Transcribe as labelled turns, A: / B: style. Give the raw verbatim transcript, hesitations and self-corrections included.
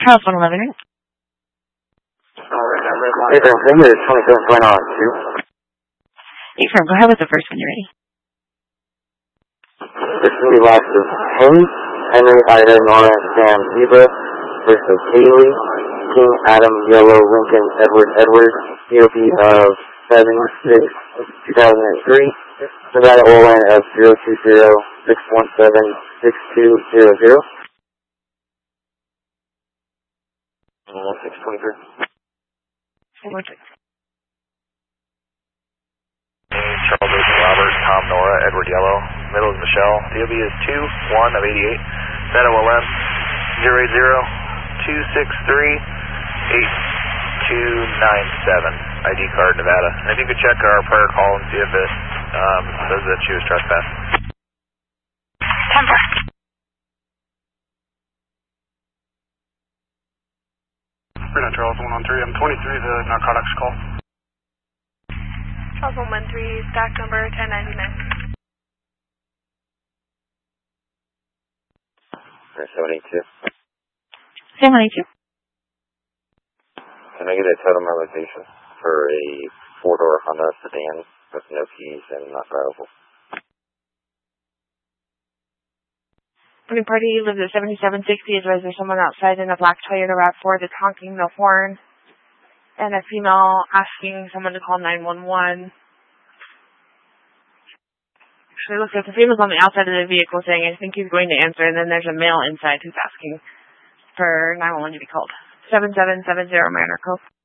A: Charles one eleven, right?
B: Hey, from Finley, it's twenty-seven point oh two.
A: Hey, from, go ahead with the first when you're ready.
B: This is the last of Henry, Henry, Ida, Nora, Sam, Zebra, versus Haley, King, Adam, Yellow, Lincoln, Edward, Edward, C O P of seven six two thousand three, Nevada O-line of zero two zero six one seven six two zero zero. six twenty-three.
C: Charles Ocean Robert, Tom Nora, Edward Yellow, middle is Michelle. D O B is two one of eighty-eight. Nevada O L M zero eight zero two six three eight two nine seven. I D card Nevada. And if you could check our prior call and see if it um, says that she was trespassed.
A: Temper.
D: Charles one one three, I'm twenty-three, the narcotics call.
E: Charles one one three, stack number ten ninety-nine.
B: seventy-two.
A: Sam one eighty-two.
B: Can I get a total mobilization for a four-door Honda sedan with no keys and not drivable?
E: Morning party lives at seventy-seven sixty. Advise there's someone outside in a black Toyota RAV four that's honking the horn. And a female asking someone to call nine one one. Actually, it looks like the female's on the outside of the vehicle saying, I think he's going to answer. And then there's a male inside who's asking for nine one one to be called. seven seven seven zero Mariner Cove.